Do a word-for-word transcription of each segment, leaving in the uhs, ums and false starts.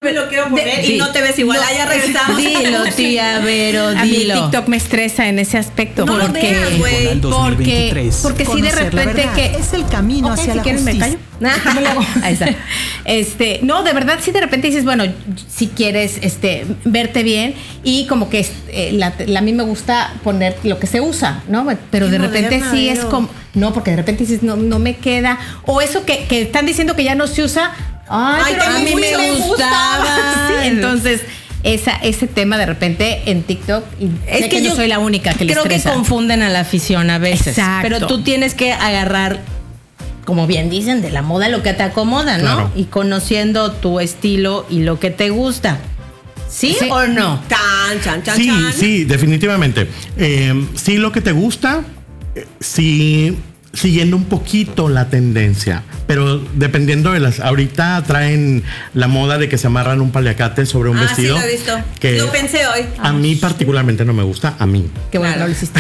Me lo quiero poner de, y no te ves igual. No, ya regresamos. Dilo, tía Vero, dilo. A mí TikTok me estresa en ese aspecto. No porque, lo veas, güey. Porque, porque si de repente que es el camino okay, hacia si la quieres justicia. Me callo. Ahí está. Este, no, de verdad si de repente dices, bueno, si quieres este verte bien y como que eh, la, la, a mí me gusta poner lo que se usa, ¿no? Pero de repente moderna, sí es como no, porque de repente dices, no no me queda o eso que, que están diciendo que ya no se usa. Ay, Ay pero a mí me, me gustaba. gustaba. Sí, entonces, esa, ese tema de repente en TikTok, y es sé que, que yo no soy la única que le estresa. Creo que confunden a la afición a veces. Exacto. Pero tú tienes que agarrar, como bien dicen, de la moda lo que te acomoda, ¿no? Claro. Y conociendo tu estilo y lo que te gusta. ¿Sí, sí. o no? Chan, chan, chan, sí, chan. sí, definitivamente. Eh, sí, lo que te gusta, eh, sí... siguiendo un poquito la tendencia, pero dependiendo de las... Ahorita traen la moda de que se amarran un paliacate sobre un ah, vestido. Ah, sí, lo he visto. Que lo pensé hoy. A mí particularmente no me gusta, a mí. Qué bueno, claro. Lo hiciste.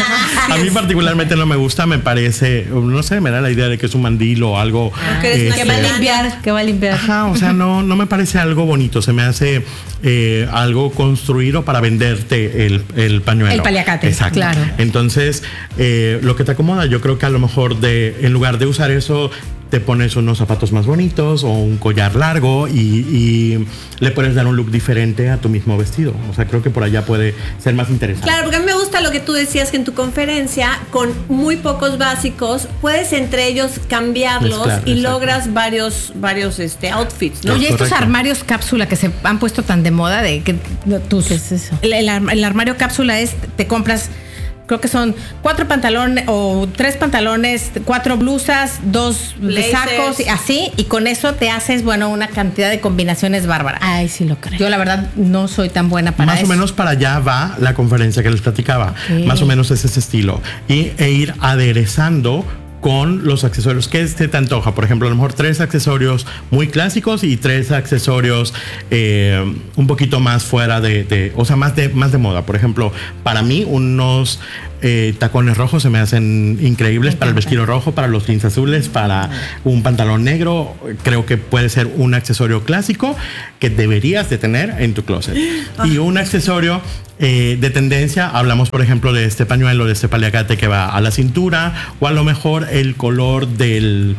A mí particularmente no me gusta, me parece... No sé, me da la idea de que es un mandil o algo... Ah, este, que va a limpiar, que va a limpiar. Ajá, o sea, no, no me parece algo bonito. Se me hace eh, algo construido para venderte el, el pañuelo. El paliacate. Exacto. Claro. Entonces, eh, lo que te acomoda, yo creo que a lo mejor de, en lugar de usar eso, te pones unos zapatos más bonitos o un collar largo y, y le puedes dar un look diferente a tu mismo vestido. O sea, creo que por allá puede ser más interesante. Claro, porque a mí me gusta lo que tú decías, que en tu conferencia, con muy pocos básicos, puedes entre ellos cambiarlos Mezclar, y exacto. logras varios, varios este, outfits, ¿no? Oye, estos armarios cápsula que se han puesto tan de moda, de que tus, ¿qué es eso? El, el, el armario cápsula es, te compras... Creo que son cuatro pantalones o tres pantalones, cuatro blusas, dos Blazers. Sacos, así, y con eso te haces, bueno, una cantidad de combinaciones bárbaras. Ay, sí lo creo. Yo la verdad no soy tan buena para Más eso. Más o menos para allá va la conferencia que les platicaba. Okay. Más o menos es ese estilo. Y, e ir aderezando con los accesorios que se te antoja. Por ejemplo, a lo mejor tres accesorios muy clásicos y tres accesorios eh, un poquito más fuera de, de, o sea, más de, más de moda. Por ejemplo, para mí unos eh, tacones rojos se me hacen increíbles para el vestido rojo, para los jeans azules, para un pantalón negro. Creo que puede ser un accesorio clásico que deberías de tener en tu closet. Y un accesorio eh, de tendencia, hablamos por ejemplo de este pañuelo, de este paliacate que va a la cintura, o a lo mejor el color del...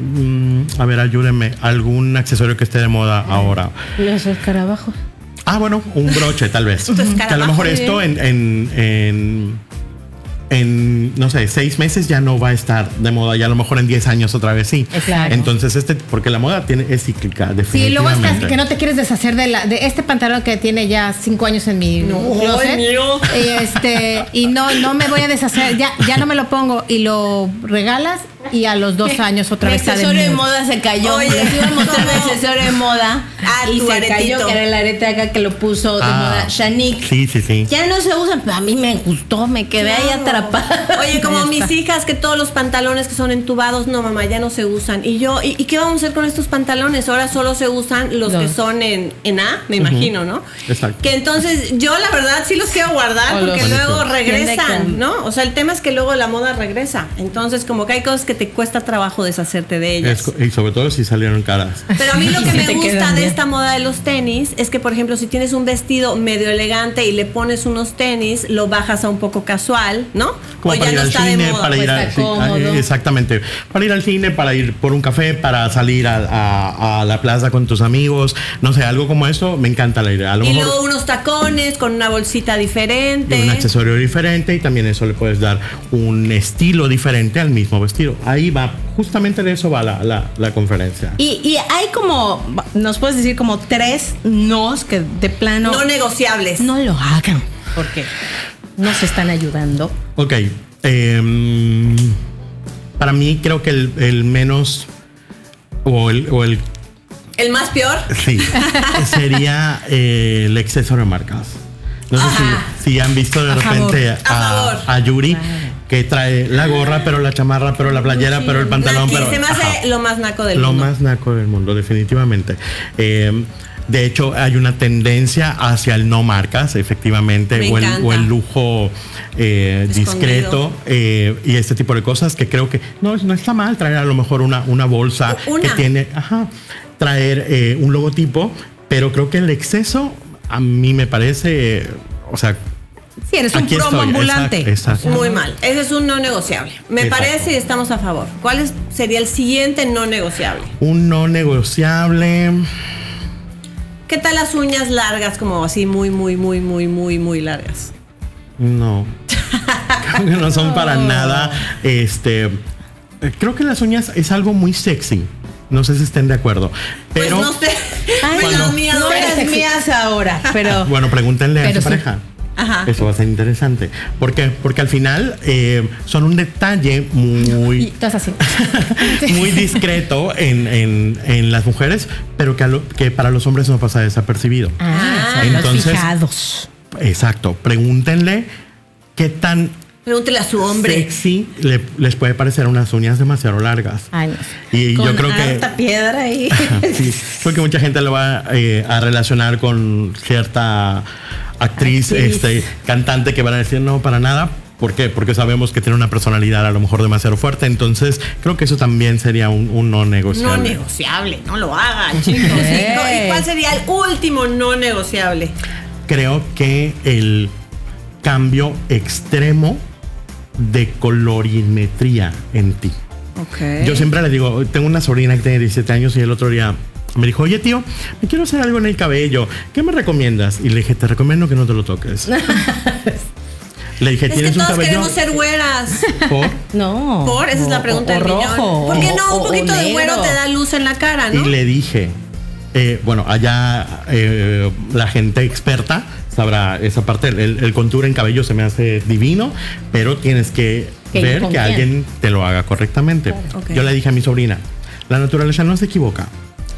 Um, a ver, ayúdenme. Algún accesorio que esté de moda ahora. Los escarabajos. Ah, bueno, un broche tal vez. Que a lo mejor esto en... en, en en, no sé, seis meses ya no va a estar de moda, ya a lo mejor en diez años otra vez sí. Claro. Entonces, este, porque la moda tiene, es cíclica, definitivamente. Sí, luego estás que no te quieres deshacer de, la, de este pantalón que tiene ya cinco años en mi no, closet. Mío. Y, este, y no, no me voy a deshacer, ya, ya no me lo pongo y lo regalas y a los dos años otra vez está de moda. El accesorio de moda se cayó. Oye, íbamos a mostrar el accesorio de moda ah, y se aretito. cayó, que era el arete acá que lo puso de ah, moda Shanique. Sí, sí, sí. Ya no se usan, pero a mí me gustó, me quedé claro. ahí atrapada. Oye, como mis hijas, que todos los pantalones que son entubados, no mamá, ya no se usan. Y yo, ¿y, y qué vamos a hacer con estos pantalones? Ahora solo se usan los no. que son en, en A, me uh-huh. imagino, ¿no? Exacto. Que entonces yo la verdad sí los quiero guardar o porque los... luego regresan, ¿no? O sea, el tema es que luego la moda regresa. Entonces como que hay cosas que te cuesta trabajo deshacerte de ellas. Es, y sobre todo si salieron caras. Pero a mí lo que me gusta de esta moda de los tenis es que, por ejemplo, si tienes un vestido medio elegante y le pones unos tenis, lo bajas a un poco casual, ¿no? Como o para ya ir no al está cine, de moda, para ir pues al cine, exactamente, para ir al cine, para ir por un café, para salir a, a, a la plaza con tus amigos, no sé, algo como eso, me encanta la idea. A lo y mejor, luego unos tacones con una bolsita diferente, un accesorio diferente y también eso le puedes dar un estilo diferente al mismo vestido. Ahí va, justamente de eso va la, la, la conferencia. Y, y hay como, nos puedes decir como tres nos que de plano no negociables. No lo hagan porque no se están ayudando. Ok. Eh, para mí creo que el, el menos o el, o el el más peor sí sería eh, el exceso de marcas. No sé si, si han visto de a repente a, a, a Yuri claro. que trae la gorra, pero la chamarra, pero la playera, sí, pero el pantalón, pero se me hace ajá, lo más naco del lo mundo. Lo más naco del mundo, definitivamente. Eh, De hecho, hay una tendencia hacia el no marcas, efectivamente, o el, o el lujo eh, discreto eh, y este tipo de cosas que creo que no, no está mal traer a lo mejor una, una bolsa una. que tiene, ajá, traer eh, un logotipo pero creo que el exceso a mí me parece, o sea, sí, eres un aquí promo estoy. ambulante. Exacto, exacto. Muy mal. Ese es un no negociable. Me Exacto. parece y estamos a favor. ¿Cuál es, sería el siguiente no negociable? Un no negociable. ¿Qué tal las uñas largas, como así muy, muy, muy, muy, muy, muy largas? No. Creo que no son para nada. Este, creo que las uñas es algo muy sexy. No sé si estén de acuerdo. Pero pues no sé. Ay, Cuando- no, mías, no eres mías ahora, pero bueno, pregúntenle a Pero su sí. pareja. Ajá. Eso va a ser interesante. ¿Por qué? Porque al final eh, son un detalle Y muy, todas así. muy discreto en, en, en las mujeres, pero que, a lo- que para los hombres no pasa desapercibido. Ah, son los entonces- fijados. Exacto. Pregúntenle qué tan Pregúntele a su hombre. sexy le- les puede parecer unas uñas demasiado largas. Ay, no. Y Con yo creo que harta piedra ahí. sí, creo que mucha gente lo va eh, a relacionar con cierta actriz, Actriz. este cantante, que van a decir no para nada. ¿Por qué? Porque sabemos que tiene una personalidad a lo mejor demasiado fuerte. Entonces creo que eso también sería un, un no negociable. No negociable, no lo hagan, chicos. Ey. ¿Y cuál sería el último no negociable? Creo que el cambio extremo de colorimetría en ti. Ok. Yo siempre le digo, tengo una sobrina que tiene diecisiete años y el otro día me dijo, oye tío, me quiero hacer algo en el cabello, ¿qué me recomiendas? Y le dije, te recomiendo que no te lo toques. Le dije, Es que ¿tienes un todos cabello? queremos ser güeras. ¿Por? No. Por, esa es la pregunta o, del o millón. rojo. ¿Por qué o- no? Un o- poquito o de güero negro. te da luz en la cara, ¿no? Y le dije, eh, bueno, allá eh, la gente experta sabrá esa parte. El, el contour en cabello se me hace divino, pero tienes que ¿Qué- ver con que quién? alguien te lo haga correctamente. Ok. Yo le dije a mi sobrina, la naturaleza no se equivoca.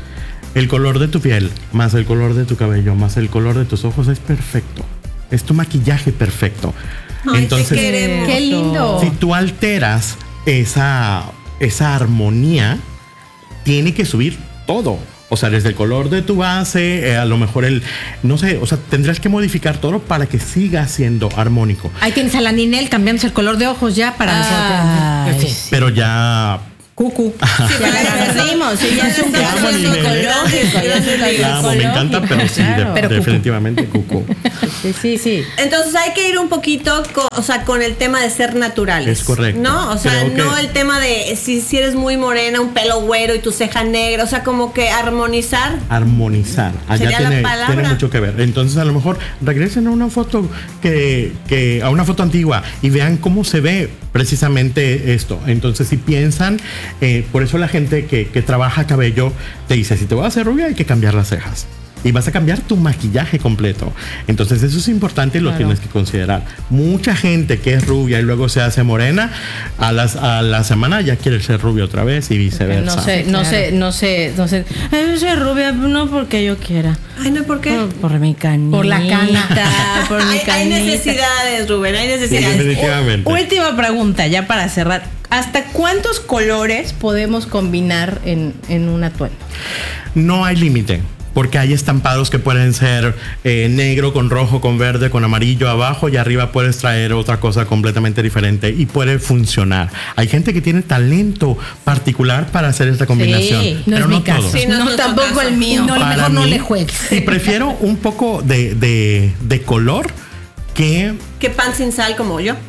El color de tu piel, más el color de tu cabello, más el color de tus ojos es perfecto. Es tu maquillaje perfecto. Ay, te Entonces, queremos. Qué lindo. si tú alteras esa, esa armonía, tiene que subir todo. O sea, desde el color de tu base, eh, a lo mejor el, no sé, o sea, tendrás que modificar todo para que siga siendo armónico. Ahí tienes a la Ninel cambiando el color de ojos ya para Ay, nosotros. sí. Pero ya... Cucu. Sí, Ya la pero perdimos, sí, ya es un Te amo, proceso Ninel. ecológico. Ya es un La La amo, me encanta, pero sí, de- Claro. Pero cucú. definitivamente cucú. Sí, sí, sí. Entonces hay que ir un poquito con, o sea, con el tema de ser naturales. Es correcto. ¿No? O sea, Creo que- no el tema de si, si eres muy morena, un pelo güero y tu ceja negra. O sea, como que armonizar. Armonizar. Allá Sería la tiene, palabra. tiene mucho que ver. Entonces, a lo mejor regresen a una foto que, que a una foto antigua y vean cómo se ve precisamente esto. Entonces, si piensan, eh, por eso la gente que, que trabaja cabello te dice, si te vas a hacer rubia hay que cambiar las cejas. Y vas a cambiar tu maquillaje completo. Entonces eso es importante y lo Claro. tienes que considerar. Mucha gente que es rubia y luego se hace morena, a, las, a la semana ya quiere ser rubia otra vez y viceversa. No sé, no sé, no sé, no sé. Ay, yo soy rubia, no porque yo quiera. Ay, no, ¿por qué? Por, por mi canita. Por la cana. Por mi hay, hay canita. necesidades, Rubén, hay Sí, necesidades. definitivamente. Última pregunta, ya para cerrar. ¿Hasta cuántos colores podemos combinar en, en un atuendo? No hay límite. Porque hay estampados que pueden ser eh, negro con rojo, con verde, con amarillo abajo y arriba puedes traer otra cosa completamente diferente y puede funcionar. Hay gente que tiene talento particular para hacer esta combinación. Sí, no pero es mi no caso. todos. Sí, no es no, nuestro tampoco caso. el mío. No, Para mejor no mí, le juegues. Y prefiero un poco de, de, de color que, Que pan sin sal como yo.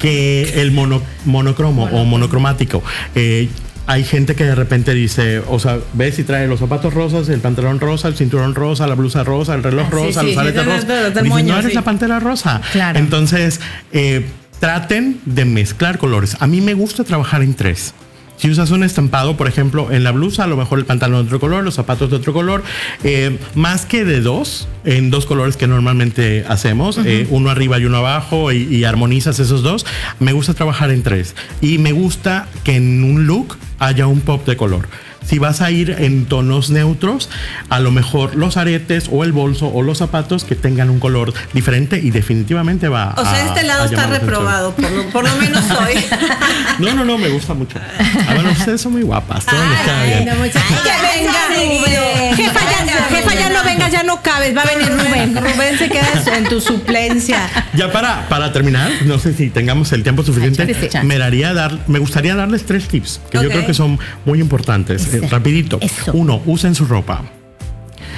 que el mono, monocromo o monocromático. Eh, hay gente que de repente dice, o sea, ves y trae los zapatos rosas, el pantalón rosa, el cinturón rosa, la blusa rosa, el reloj Ah, sí, rosa, sí, los sí, aretes sí, rosas. sí, sí, sí, Dices, moño, no eres sí. la pantera rosa. Claro. Entonces, eh, traten de mezclar colores. A mí me gusta trabajar en tres. Si usas un estampado, por ejemplo, en la blusa, a lo mejor el pantalón de otro color, los zapatos de otro color, eh, más que de dos, en dos colores que normalmente hacemos, uh-huh. eh, uno arriba y uno abajo, y, y armonizas esos dos, me gusta trabajar en tres. Y me gusta que en un look haya un pop de color. Si vas a ir en tonos neutros, a lo mejor los aretes o el bolso o los zapatos que tengan un color diferente y definitivamente va O sea, a, este lado a está llamar la atención. reprobado, por lo, por lo menos hoy. No, no, no, me gusta mucho. Ah, bueno, ustedes son muy guapas. Todo les queda bien. no, muchas- Ay, que venga, Rubén. Jefa, ya, jefa, ya no vengas, ya no cabes, va a venir Rubén. Rubén se queda en tu suplencia. Ya para, para terminar, no sé si tengamos el tiempo suficiente, Sí, sí, sí. me, daría dar, me gustaría darles tres tips que Ok. yo creo que son muy importantes. Eh, rapidito. Eso. Uno, usen su ropa.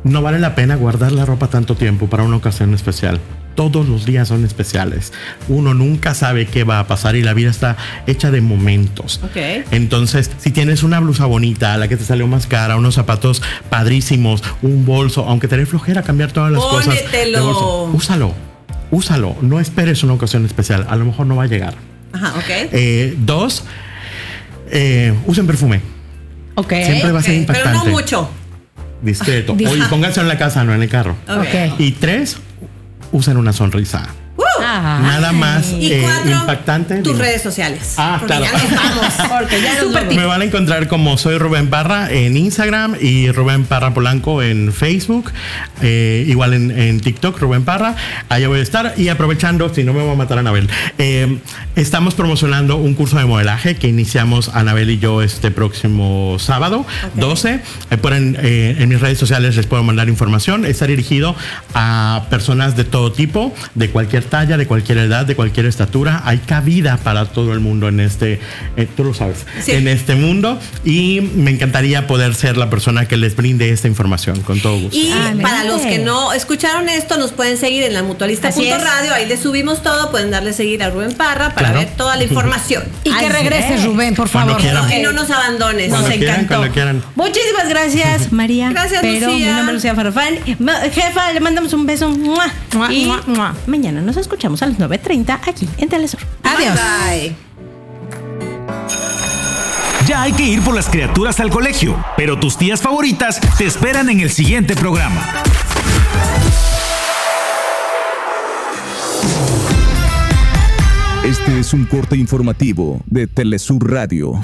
no vale la pena guardar la ropa tanto tiempo para una ocasión especial. Todos los días son especiales. Uno nunca sabe qué va a pasar y la vida está hecha de momentos. Okay. Entonces, si tienes una blusa bonita, la que te salió más cara, unos zapatos padrísimos, un bolso, aunque te dé flojera cambiar todas las Pónetelo. cosas, bolso, úsalo, úsalo. No esperes una ocasión especial. A lo mejor no va a llegar. Ajá, ok. Eh, dos, eh, usen perfume. Ok. Siempre va a ser impactante. Pero no mucho. Discreto. Oye, pónganse en la casa, no en el carro. Okay. Y tres, usen una sonrisa. Uh, Ah, Nada más y eh, cuatro, impactante. tus Dime. redes sociales. Ah, porque claro. ya nos vamos. Porque ya nos vamos. Me van a encontrar como soy Rubén Parra en Instagram y Rubén Parra Polanco en Facebook, eh, igual en, en TikTok, Rubén Parra, allá voy a estar. Y aprovechando, si no me va a matar Anabel, eh, estamos promocionando un curso de modelaje que iniciamos Anabel y yo este próximo sábado, okay. doce. Eh, pueden, eh, en mis redes sociales les puedo mandar información. Está dirigido a personas de todo tipo, de cualquier talla, de cualquier edad, de cualquier estatura. Hay cabida para todo el mundo en este, eh, tú lo sabes, sí. en este mundo, y me encantaría poder ser la persona que les brinde esta información con todo gusto. Y ah, para los que no escucharon esto, nos pueden seguir en la mutualista punto radio, ahí les subimos todo, pueden darle seguir a Rubén Parra para claro. ver toda la información. Y que regreses, Rubén, por favor. Y no nos abandones. Cuando nos quieran, encantó. Quieran. Muchísimas gracias, María. Gracias, Pero Lucía. Mi nombre es Lucía Farfán. Jefa, le mandamos un beso. ¡Mua! ¡Mua! Y ¡mua! Mañana nos escuchamos a las nueve treinta aquí en Telesur. Adiós. Bye, bye. Ya hay que ir por las criaturas al colegio, pero tus tías favoritas te esperan en el siguiente programa. Este es un corte informativo de Telesur Radio.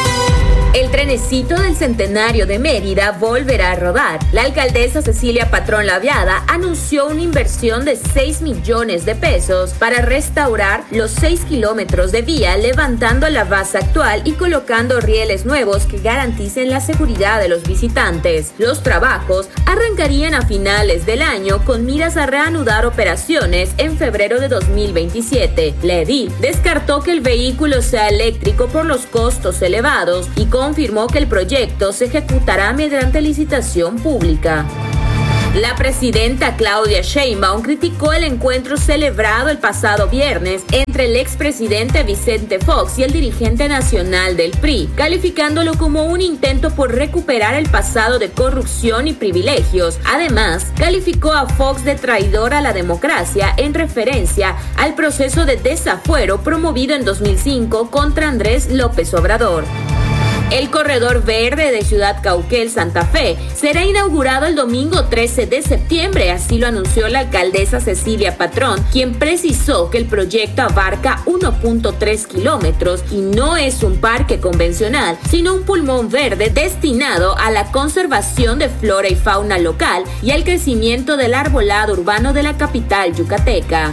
El trenecito del Centenario de Mérida volverá a rodar. La alcaldesa Cecilia Patrón Laviada anunció una inversión de seis millones de pesos para restaurar los seis kilómetros de vía, levantando la base actual y colocando rieles nuevos que garanticen la seguridad de los visitantes. Los trabajos arrancarían a finales del año con miras a reanudar operaciones en febrero de dos mil veintisiete. La edil descartó que el vehículo sea eléctrico por los costos elevados y con confirmó que el proyecto se ejecutará mediante licitación pública. La presidenta Claudia Sheinbaum criticó el encuentro celebrado el pasado viernes entre el expresidente Vicente Fox y el dirigente nacional del P R I, calificándolo como un intento por recuperar el pasado de corrupción y privilegios. Además, calificó a Fox de traidor a la democracia en referencia al proceso de desafuero promovido en dos mil cinco contra Andrés López Obrador. El corredor verde de Ciudad Cauquel, Santa Fe, será inaugurado el domingo trece de septiembre, así lo anunció la alcaldesa Cecilia Patrón, quien precisó que el proyecto abarca uno punto tres kilómetros y no es un parque convencional, sino un pulmón verde destinado a la conservación de flora y fauna local y al crecimiento del arbolado urbano de la capital yucateca.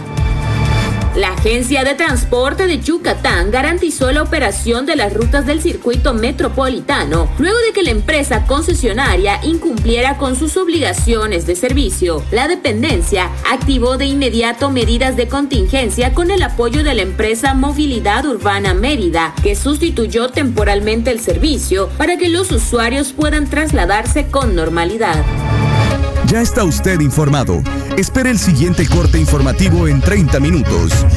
La Agencia de Transporte de Yucatán garantizó la operación de las rutas del circuito metropolitano luego de que la empresa concesionaria incumpliera con sus obligaciones de servicio. La dependencia activó de inmediato medidas de contingencia con el apoyo de la empresa Movilidad Urbana Mérida, que sustituyó temporalmente el servicio para que los usuarios puedan trasladarse con normalidad. Ya está usted informado. Espere el siguiente corte informativo en treinta minutos.